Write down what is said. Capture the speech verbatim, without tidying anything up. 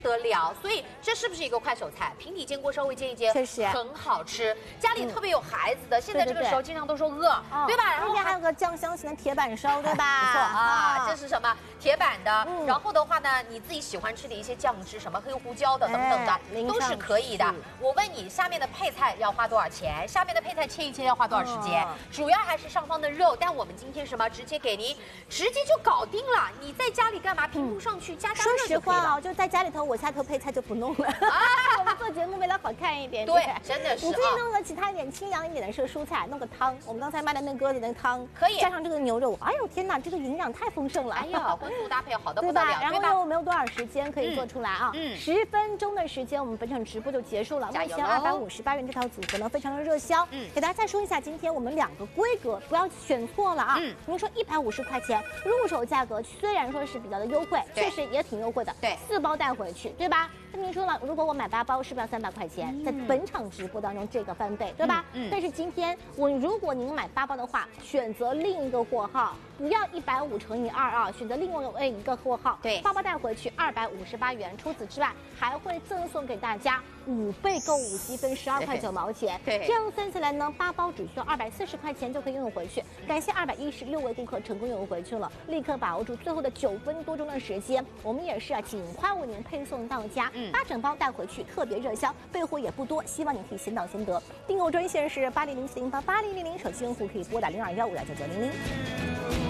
得了，所以这是不是一个快手菜？平底煎锅稍微煎一煎， 确实很好吃。家里特别有孩子的，现在这个时候经常都说饿，对吧？然后还有个酱香型的铁板烧，对吧？ 不错啊，这是什么？铁板的。然后的话呢，你自己喜欢吃的一些酱汁，什么黑胡椒的等等的，都是可以的。我问你，下面的配菜要花多少钱？下面的配菜切一切要花多少时间？主要还是上方的肉，但我们今天什么？直接给您，直接就搞定了。你在家里干嘛？屏幕上去加加热就可以了。 说实话啊，就在家里头。我下头配菜就不弄了，啊、我们做节目为了好看一点点。 对，真的是。 你自己弄个其他一点清凉一点的是蔬菜，弄个汤。我们刚才卖的那鸽子那汤可以， 加上这个牛肉，哎呦天哪，这个营养太丰盛了。 哎呀，荤素搭配好的不得了， 然后又没有多少时间可以做出来啊， 嗯， 十分钟的时间我们本场直播就结束了。目前二百五十八元这套组合呢非常的热销，嗯，给大家再说一下，今天我们两个规格不要选错了啊。嗯，您说一百五十块钱入手价格虽然说是比较的优惠，确实也挺优惠的， 对， 四包带回去，对吧？那您说了，如果我买八包，是不是要三百块钱？嗯、在本场直播当中，这个翻倍，对吧？嗯。嗯但是今天我如果您买八包的话，选择另一个货号，不要一百五乘以二啊，选择另外一个货号， 对， 八包带回去二百五十八元。除此之外，还会赠送给大家五倍购物积分，十二块九毛钱。 对， 这样算下来呢，八包只需要二百四十块钱就可以拥有回去。感谢二百一十六位顾客成功拥有回去了，立刻把握住最后的九分多钟的时间，我们也是啊，尽快为您配送到家。嗯，八整包带回去，特别热销，备货也不多，希望你可以先到先得。订购专线是八零零四零八八零零零，手机用户可以拨打零二幺五幺九九零零。